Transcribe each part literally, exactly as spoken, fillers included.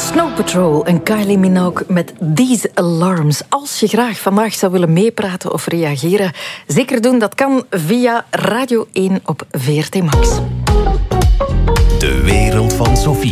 Snow Patrol en Kylie Minogue met These Alarms. Als je graag vandaag zou willen meepraten of reageren, zeker doen. Dat kan via Radio één op V R T Max. De wereld van Sophie.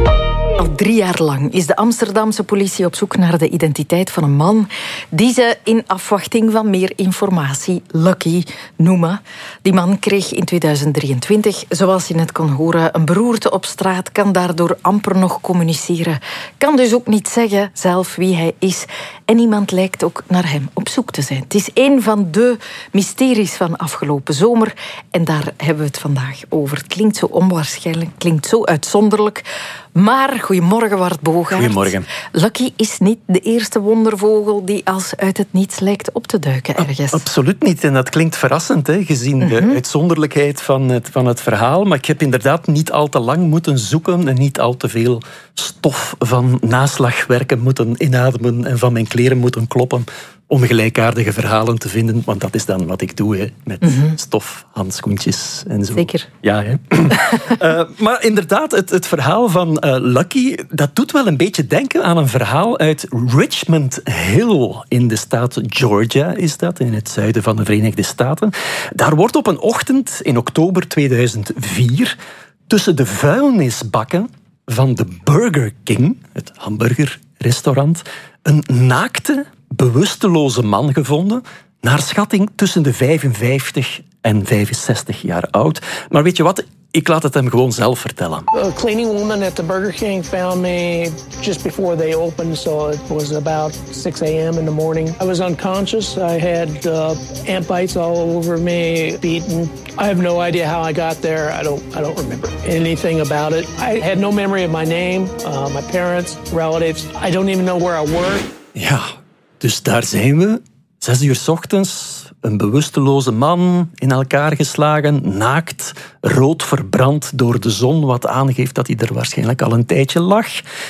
Al drie jaar lang is de Amsterdamse politie op zoek naar de identiteit van een man die ze in afwachting van meer informatie Lucky noemen. Die man kreeg in tweeduizend drieëntwintig, zoals je net kon horen, een beroerte op straat, kan daardoor amper nog communiceren, kan dus ook niet zeggen zelf wie hij is. En niemand lijkt ook naar hem op zoek te zijn. Het is een van de mysteries van afgelopen zomer en daar hebben we het vandaag over. Het klinkt zo onwaarschijnlijk, klinkt zo uitzonderlijk. Maar, goedemorgen Wart Bogaert. Goedemorgen. Lucky is niet de eerste wondervogel die als uit het niets lijkt op te duiken ergens. Absoluut niet. En dat klinkt verrassend, hè, gezien de mm-hmm. uitzonderlijkheid van het, van het verhaal. Maar ik heb inderdaad niet al te lang moeten zoeken en niet al te veel stof van naslagwerken moeten inademen en van mijn kleren moeten kloppen om gelijkaardige verhalen te vinden. Want dat is dan wat ik doe, hè, met mm-hmm. stof, handschoentjes en zo. Zeker. Ja, hè. uh, maar inderdaad, het, het verhaal van uh, Lucky, dat doet wel een beetje denken aan een verhaal uit Richmond Hill in de staat Georgia, is dat, in het zuiden van de Verenigde Staten. Daar wordt op een ochtend in oktober tweeduizend vier tussen de vuilnisbakken van de Burger King, het hamburgerrestaurant, een naakte, bewusteloze man gevonden, naar schatting tussen de vijfenvijftig en vijfenzestig jaar oud. Maar weet je wat? Ik laat het hem gewoon zelf vertellen. A cleaning woman at the Burger King found me just before they opened, so it was about six a.m. in the morning. I was unconscious. I had uh, ant bites all over me, beaten. I have no idea how I got there. I don't, I don't remember anything about it. I had no memory of my name, uh, my parents, relatives. I don't even know where I work. Ja, dus daar zijn we. Zes uur 's ochtends, een bewusteloze man in elkaar geslagen, naakt, rood verbrand door de zon, wat aangeeft dat hij er waarschijnlijk al een tijdje lag.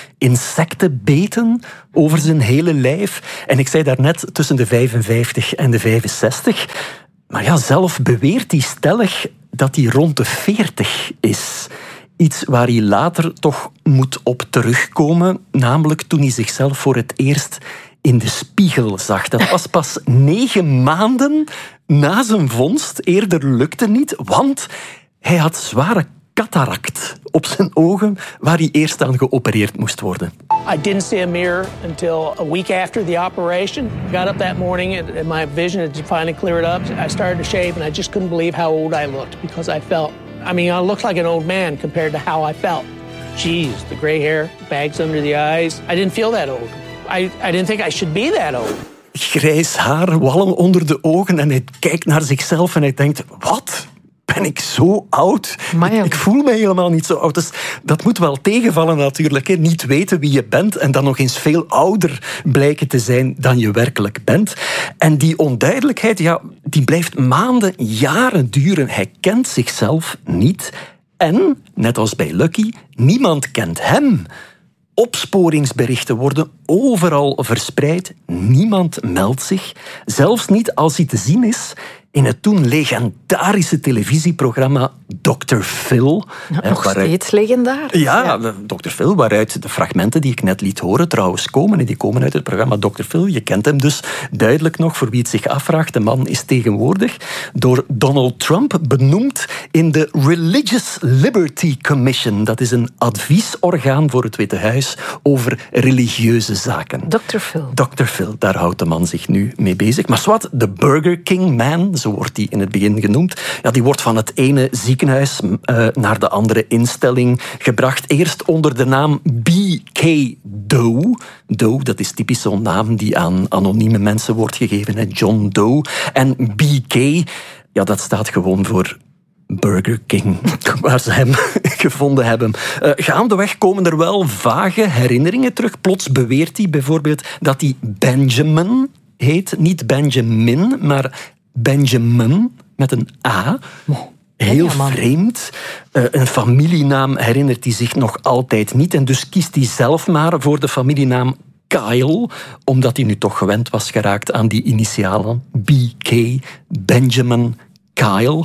Insecten beten over zijn hele lijf. En ik zei daarnet tussen de vijfenvijftig en de vijfenzestig. Maar ja, zelf beweert hij stellig dat hij rond de veertig is. Iets waar hij later toch moet op terugkomen, namelijk toen hij zichzelf voor het eerst in de spiegel zag. Dat was pas negen maanden na zijn vondst. Eerder lukte niet, want hij had zware cataract op zijn ogen, waar hij eerst aan geopereerd moest worden. I didn't see a mirror until a week after the operation. I got up that morning and, and my vision had finally cleared up. I started to shave and I just couldn't believe how old I looked because I felt, I mean, I looked like an old man compared to how I felt. Jeez, the gray hair, bags under the eyes. I didn't feel that old. I, I didn't think I should be that old. Grijs haar, wallen onder de ogen en hij kijkt naar zichzelf en hij denkt, wat? Ben ik zo oud? Ik, ik voel me helemaal niet zo oud. Dus dat moet wel tegenvallen natuurlijk. Hè? Niet weten wie je bent en dan nog eens veel ouder blijken te zijn dan je werkelijk bent. En die onduidelijkheid, ja, die blijft maanden, jaren duren. Hij kent zichzelf niet. En, net als bij Lucky, niemand kent hem. Opsporingsberichten worden overal verspreid. Niemand meldt zich. Zelfs niet als hij te zien is in het toen legendarische televisieprogramma dokter Phil. Ja, nog waaruit... steeds legendarisch. Ja, ja, dokter Phil, waaruit de fragmenten die ik net liet horen trouwens komen. En die komen uit het programma dokter Phil. Je kent hem dus duidelijk nog, voor wie het zich afvraagt. De man is tegenwoordig door Donald Trump benoemd in de Religious Liberty Commission. Dat is een adviesorgaan voor het Witte Huis over religieuze zaken. dokter Phil. dokter Phil, daar houdt de man zich nu mee bezig. Maar zwart, de Burger King Man, zo wordt hij in het begin genoemd, ja, die wordt van het ene ziekenhuis uh, naar de andere instelling gebracht. Eerst onder de naam B K Doe. Doe, dat is typisch zo'n naam die aan anonieme mensen wordt gegeven. Hè? John Doe. En B K, ja, dat staat gewoon voor Burger King, waar ze hem gevonden hebben. Uh, gaandeweg komen er wel vage herinneringen terug. Plots beweert hij bijvoorbeeld dat hij Benjamin heet. Niet Benjamin, maar Benjamin met een A. Heel vreemd. Uh, een familienaam herinnert hij zich nog altijd niet. En dus kiest hij zelf maar voor de familienaam Kyle, omdat hij nu toch gewend was geraakt aan die initialen. B K, Benjamin Kyle.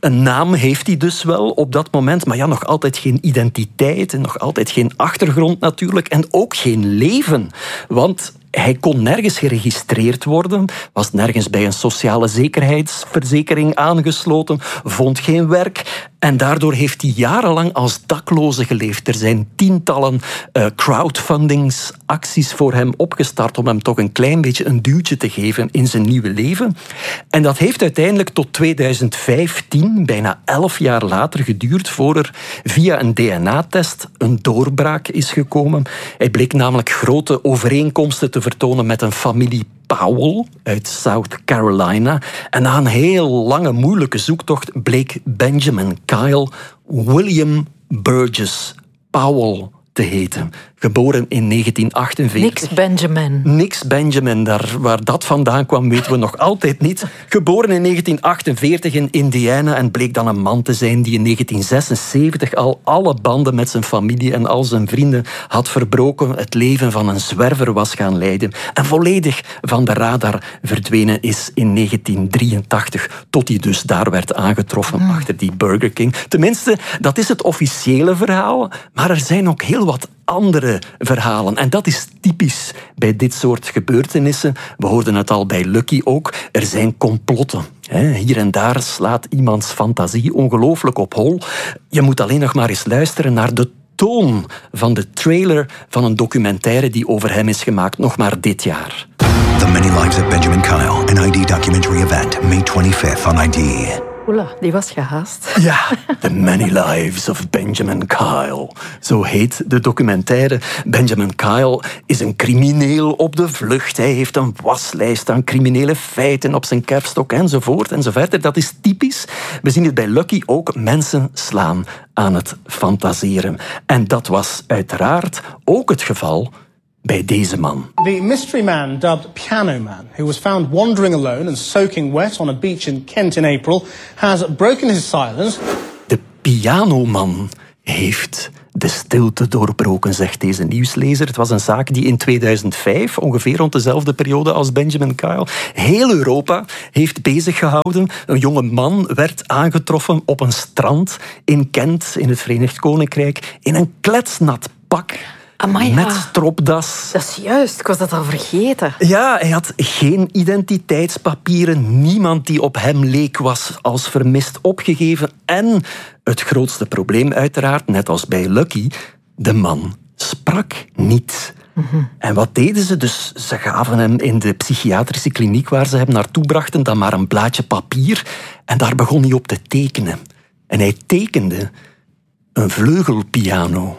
Een naam heeft hij dus wel op dat moment, maar ja, nog altijd geen identiteit en nog altijd geen achtergrond natuurlijk en ook geen leven. Want hij kon nergens geregistreerd worden, was nergens bij een sociale zekerheidsverzekering aangesloten, vond geen werk en daardoor heeft hij jarenlang als dakloze geleefd. Er zijn tientallen uh, crowdfundingsacties voor hem opgestart om hem toch een klein beetje een duwtje te geven in zijn nieuwe leven. En dat heeft uiteindelijk tot tweeduizend vijftien, bijna elf jaar later, geduurd voor er via een D N A-test een doorbraak is gekomen. Hij bleek namelijk grote overeenkomsten te vertonen met een familie Powell uit South Carolina. En na een heel lange, moeilijke zoektocht bleek Benjamin Kyle William Burgess Powell te heten. Geboren in negentien achtenveertig. Niks Benjamin. Niks Benjamin. Daar, waar dat vandaan kwam, weten we nog altijd niet. Geboren in negentien achtenveertig in Indiana en bleek dan een man te zijn die in negentien zesenzeventig al alle banden met zijn familie en al zijn vrienden had verbroken, het leven van een zwerver was gaan leiden en volledig van de radar verdwenen is in negentien drieëntachtig, tot hij dus daar werd aangetroffen mm. achter die Burger King. Tenminste, dat is het officiële verhaal, maar er zijn ook heel wat andere verhalen. En dat is typisch bij dit soort gebeurtenissen. We hoorden het al bij Lucky ook. Er zijn complotten. Hier en daar slaat iemands fantasie ongelooflijk op hol. Je moet alleen nog maar eens luisteren naar de toon van de trailer van een documentaire die over hem is gemaakt, nog maar dit jaar. The Many Lives of Benjamin Kyle, an I D documentary event, May twenty-fifth on I D. Oela, die was gehaast. Ja, The Many Lives of Benjamin Kyle. Zo heet de documentaire. Benjamin Kyle is een crimineel op de vlucht. Hij heeft een waslijst aan criminele feiten op zijn kerfstok enzovoort enzovoort. Dat is typisch. We zien het bij Lucky ook. Mensen slaan aan het fantaseren. En dat was uiteraard ook het geval bij deze man. The mystery man, dubbed Piano Man, who was found wandering alone and soaking wet on a beach in Kent in April, has broken his silence. De pianoman heeft de stilte doorbroken, zegt deze nieuwslezer. Het was een zaak die in tweeduizend vijf, ongeveer rond dezelfde periode als Benjamin Kyle, heel Europa heeft bezig gehouden. Een jonge man werd aangetroffen op een strand in Kent, in het Verenigd Koninkrijk, in een kletsnat pak. Amai, met ja. stropdas. Dat is juist, ik was dat al vergeten. Ja, hij had geen identiteitspapieren. Niemand die op hem leek was als vermist opgegeven. En het grootste probleem uiteraard, net als bij Lucky, de man sprak niet. Mm-hmm. En wat deden ze? Dus ze gaven hem in de psychiatrische kliniek waar ze hem naartoe brachten dan maar een blaadje papier. En daar begon hij op te tekenen. En hij tekende een vleugelpiano.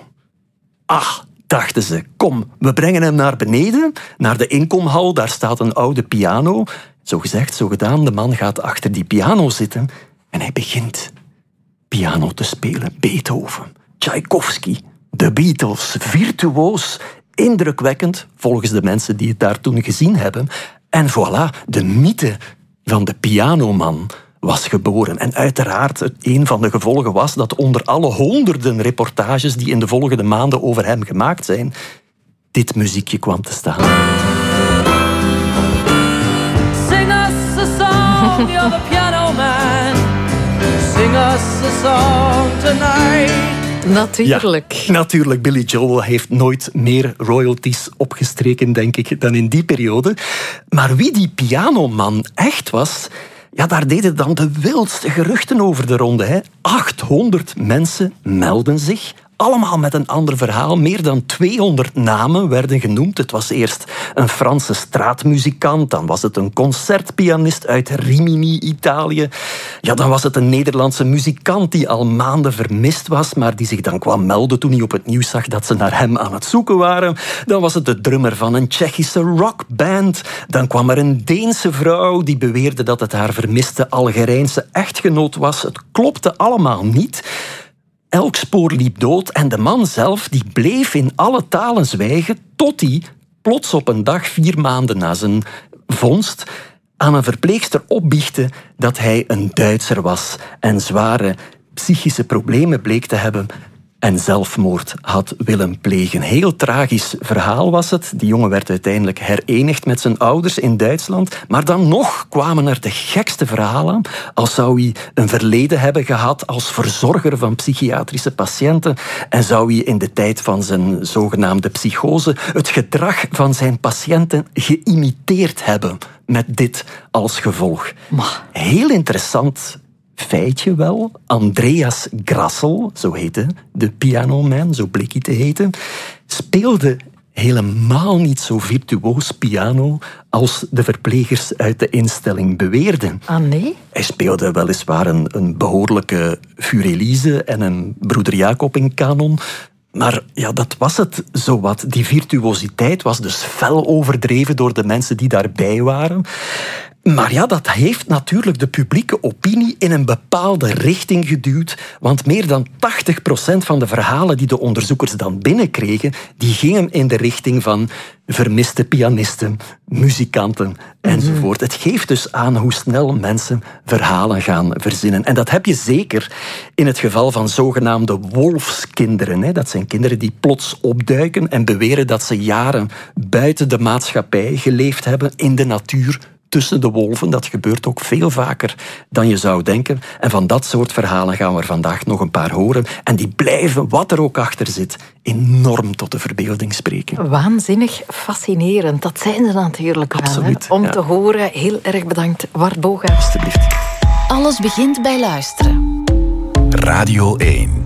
Ah, dachten ze, kom, we brengen hem naar beneden, naar de inkomhal, daar staat een oude piano. Zo gezegd, zo gedaan, de man gaat achter die piano zitten en hij begint piano te spelen. Beethoven, Tchaikovsky, de Beatles, virtuoos, indrukwekkend, volgens de mensen die het daar toen gezien hebben. En voilà, de mythe van de pianoman was geboren. En uiteraard, een van de gevolgen was dat onder alle honderden reportages die in de volgende maanden over hem gemaakt zijn, dit muziekje kwam te staan. Sing us a song, you're the piano man. Sing us a song tonight. Natuurlijk. Ja, natuurlijk. Billy Joel heeft nooit meer royalties opgestreken, denk ik, dan in die periode. Maar wie die pianoman echt was, ja, daar deden dan de wildste geruchten over de ronde. Hè. achthonderd mensen melden zich. Allemaal met een ander verhaal. Meer dan tweehonderd namen werden genoemd. Het was eerst een Franse straatmuzikant. Dan was het een concertpianist uit Rimini, Italië. Ja, dan was het een Nederlandse muzikant die al maanden vermist was, maar die zich dan kwam melden toen hij op het nieuws zag dat ze naar hem aan het zoeken waren. Dan was het de drummer van een Tsjechische rockband. Dan kwam er een Deense vrouw die beweerde dat het haar vermiste Algerijnse echtgenoot was. Het klopte allemaal niet. Elk spoor liep dood en de man zelf die bleef in alle talen zwijgen tot hij plots op een dag, vier maanden na zijn vondst, aan een verpleegster opbiechte dat hij een Duitser was en zware psychische problemen bleek te hebben. en zelfmoord had willen plegen. Heel tragisch verhaal was het. Die jongen werd uiteindelijk herenigd met zijn ouders in Duitsland. Maar dan nog kwamen er de gekste verhalen aan. Als zou hij een verleden hebben gehad als verzorger van psychiatrische patiënten en zou hij in de tijd van zijn zogenaamde psychose het gedrag van zijn patiënten geïmiteerd hebben. Met dit als gevolg. Maar. Heel interessant feitje wel. Andreas Grassel, zo heette de pianoman, zo bleek hij te heten, speelde helemaal niet zo virtuoos piano als de verplegers uit de instelling beweerden. Ah, nee? Hij speelde weliswaar een, een behoorlijke Furelise en een Broeder Jacob in kanon. Maar ja, dat was het zowat. Die virtuositeit was dus fel overdreven door de mensen die daarbij waren. Maar ja, dat heeft natuurlijk de publieke opinie in een bepaalde richting geduwd. Want meer dan tachtig procent van de verhalen die de onderzoekers dan binnenkregen, die gingen in de richting van vermiste pianisten, muzikanten enzovoort. Mm-hmm. Het geeft dus aan hoe snel mensen verhalen gaan verzinnen. En dat heb je zeker in het geval van zogenaamde wolfskinderen. Hè. Dat zijn kinderen die plots opduiken en beweren dat ze jaren buiten de maatschappij geleefd hebben, in de natuur, tussen de wolven. Dat gebeurt ook veel vaker dan je zou denken. En van dat soort verhalen gaan we er vandaag nog een paar horen. En die blijven, wat er ook achter zit, enorm tot de verbeelding spreken. Waanzinnig fascinerend. Dat zijn ze natuurlijk wel. Absoluut, hè? Om ja. te horen. Heel erg bedankt, Wart Bogaert. Alsjeblieft. Alles begint bij luisteren. Radio één.